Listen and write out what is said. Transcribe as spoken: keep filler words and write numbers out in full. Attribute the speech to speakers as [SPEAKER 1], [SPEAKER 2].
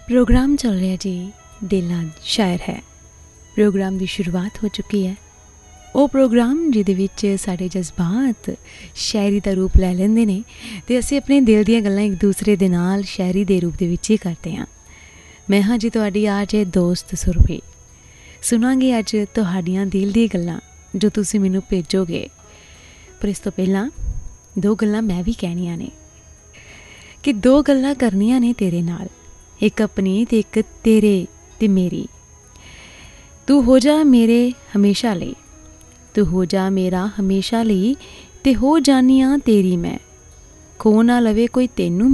[SPEAKER 1] Programme चल रहा जी दिल नाल शायर है। प्रोग्राम की शुरुआत हो चुकी है। वो प्रोग्राम जिहदे विच साडे जज्बात शायरी का रूप लै लैंदे ने ते असीं अपने दिल दीयां गल्लां एक दूसरे दे नाल शायरी दे रूप दे विच ही करते हैं। मैं हाँ जी तुहाडी आज दोस्त सुरभि। सुनांगी अज तुहाडियां दिल दी गल्लां जो तुसीं मैनूं भेजोगे। पर इस तो पहलां दो गल्लां मैं भी कहणियां ने कि दो गल्लां करनियां ने तेरे नाल, एक अपनी ते एक तेरे ते मेरी। तू हो जा मेरे हमेशा लई, तू हो जा मेरा हमेशा लई ते हो जानियां तेरी मैं। खो ना लवे कोई तेनू